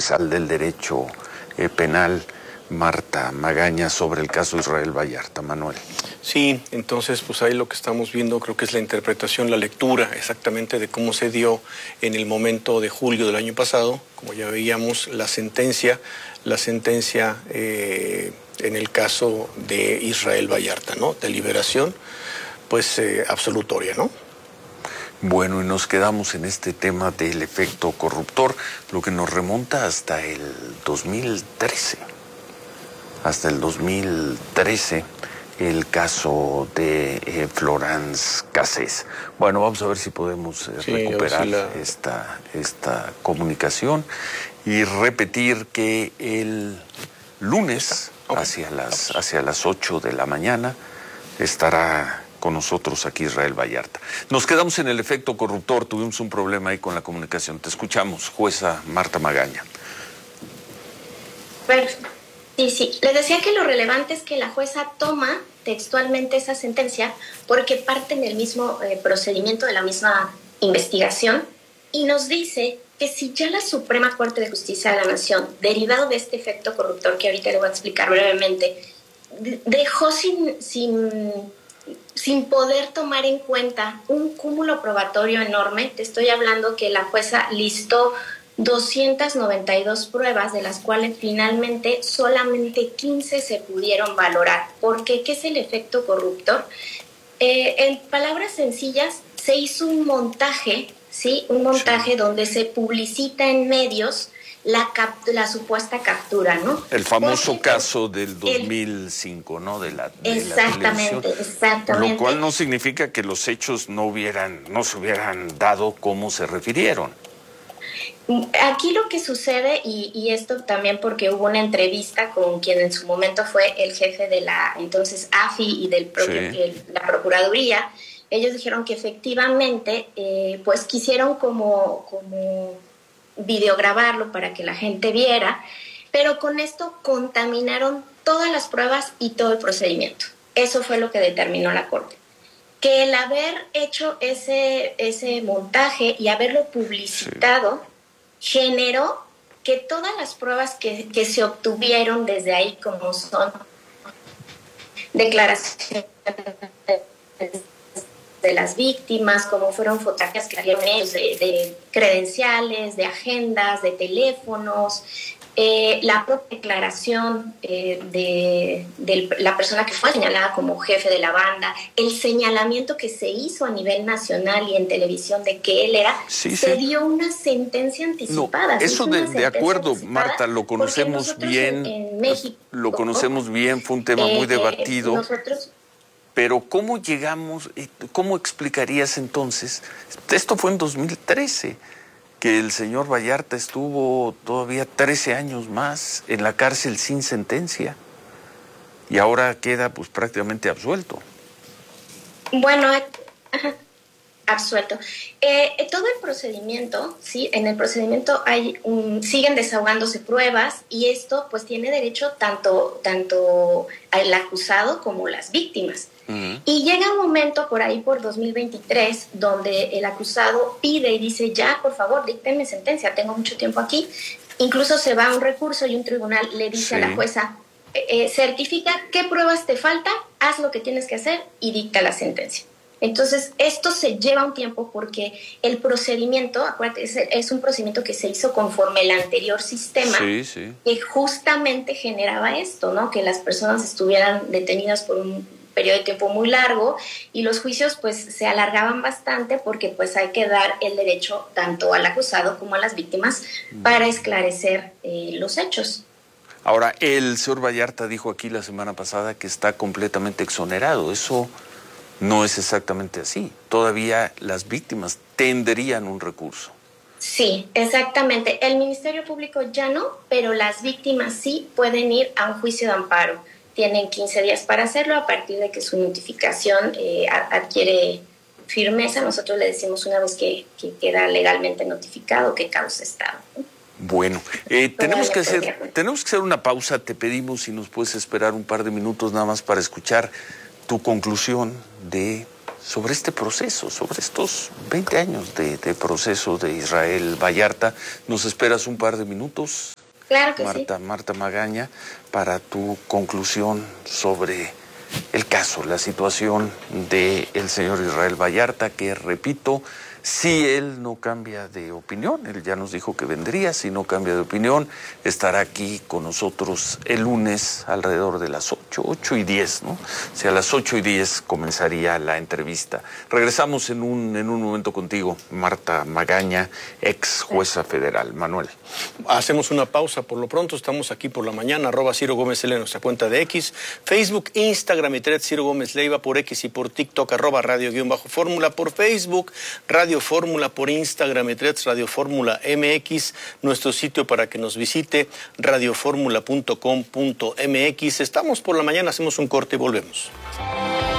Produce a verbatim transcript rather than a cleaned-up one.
procesal del derecho eh, penal, Marta Magaña, sobre el caso Israel Vallarta. Manuel. Sí, entonces pues ahí lo que estamos viendo creo que es la interpretación, la lectura exactamente de cómo se dio en el momento de julio del año pasado, como ya veíamos, la sentencia, la sentencia eh, en el caso de Israel Vallarta, ¿no? De liberación, pues eh, absolutoria, ¿no? Bueno, y nos quedamos en este tema del efecto corruptor, lo que nos remonta hasta el dos mil trece. Hasta el dos mil trece, el caso de eh, Florence Cassés. Bueno, vamos a ver si podemos eh, sí, recuperar si la... esta, esta comunicación y repetir que el lunes, okay, hacia las, hacia las ocho de la mañana, estará con nosotros aquí Israel Vallarta. Nos quedamos en el efecto corruptor, tuvimos un problema ahí con la comunicación. Te escuchamos, jueza Marta Magaña. Perfecto. Sí, sí. Les decía que lo relevante es que la jueza toma textualmente esa sentencia porque parte del mismo eh, procedimiento, de la misma investigación, y nos dice que si ya la Suprema Corte de Justicia de la Nación, derivado de este efecto corruptor que ahorita le voy a explicar brevemente, dejó sin, sin, sin poder tomar en cuenta un cúmulo probatorio enorme, te estoy hablando que la jueza listó doscientas noventa y dos pruebas, de las cuales finalmente solamente quince se pudieron valorar. ¿Por qué? ¿Qué es el efecto corruptor? Eh, en palabras sencillas, se hizo un montaje, ¿sí? Un montaje sí. donde se publicita en medios la, cap la supuesta captura, ¿no? El famoso Porque, caso del dos mil cinco, el, ¿no? De la, de exactamente, la exactamente. Lo cual no significa que los hechos no hubieran, no se hubieran dado como se refirieron. Aquí lo que sucede, y, y esto también porque hubo una entrevista con quien en su momento fue el jefe de la entonces A F I y del propio, sí. el, la Procuraduría, ellos dijeron que efectivamente eh, pues quisieron como, como videograbarlo para que la gente viera, pero con esto contaminaron todas las pruebas y todo el procedimiento. Eso fue lo que determinó la Corte. Que el haber hecho ese, ese montaje y haberlo publicitado, sí. generó que todas las pruebas que, que se obtuvieron desde ahí, como son declaraciones de las víctimas, como fueron fotografías que habían de, de credenciales, de agendas, de teléfonos, eh, la propia declaración eh, de, de la persona que fue señalada como jefe de la banda, el señalamiento que se hizo a nivel nacional y en televisión de que él era, sí, se sí. dio una sentencia anticipada. No, eso de, de acuerdo, Marta, lo conocemos bien, en, en México, lo conocemos bien, fue un tema eh, muy debatido. Nosotros... Pero ¿cómo llegamos, cómo explicarías entonces? Esto fue en dos mil trece, que el señor Vallarta estuvo todavía trece años más en la cárcel sin sentencia y ahora queda pues prácticamente absuelto. Bueno, absuelto. Eh, todo el procedimiento, sí, en el procedimiento hay un, siguen desahogándose pruebas y esto pues tiene derecho tanto, tanto el acusado como las víctimas. Uh-huh. Y llega un momento por ahí por dos mil veintitrés donde el acusado pide y dice ya, por favor, díctenme sentencia, tengo mucho tiempo aquí. Incluso se va a un recurso y un tribunal le dice sí. a la jueza, eh, certifica qué pruebas te faltan, haz lo que tienes que hacer y dicta la sentencia. Entonces, esto se lleva un tiempo porque el procedimiento, acuérdate, es, es un procedimiento que se hizo conforme el anterior sistema, sí, sí. que justamente generaba esto, ¿no? Que las personas estuvieran detenidas por un periodo de tiempo muy largo y los juicios pues se alargaban bastante porque pues hay que dar el derecho tanto al acusado como a las víctimas para esclarecer eh, los hechos. Ahora, el señor Vallarta dijo aquí la semana pasada que está completamente exonerado. Eso no es exactamente así. Todavía las víctimas tendrían un recurso. Sí, exactamente. El Ministerio Público ya no, pero las víctimas sí pueden ir a un juicio de amparo. Tienen quince días para hacerlo a partir de que su notificación eh, adquiere firmeza. Nosotros le decimos una vez que, que queda legalmente notificado que causa estado. Bueno, eh, tenemos que hacer, tenemos que hacer una pausa. Te pedimos si nos puedes esperar un par de minutos nada más para escuchar tu conclusión de sobre este proceso, sobre estos veinte años de, de proceso de Israel Vallarta. ¿Nos esperas un par de minutos? Claro que Marta, sí. Marta Magaña, para tu conclusión sobre el caso, la situación del señor Israel Vallarta, que repito, si él no cambia de opinión, él ya nos dijo que vendría, si no cambia de opinión, estará aquí con nosotros el lunes alrededor de las ocho, ocho y diez, ¿no? O sea, a las ocho y diez comenzaría la entrevista. Regresamos en un, en un momento contigo, Marta Magaña, ex jueza federal. Manuel. Hacemos una pausa. Por lo pronto estamos aquí por la mañana, arroba Ciro Gómez L en nuestra cuenta de X, Facebook, Instagram y Threads Ciro Gómez Leiva, por X y por TikTok, arroba Radio guión bajo Fórmula, por Facebook, Radio Fórmula, por Instagram y Threads Radio Fórmula M X, nuestro sitio para que nos visite, radioformula punto com punto m x. Estamos por la mañana, hacemos un corte y volvemos.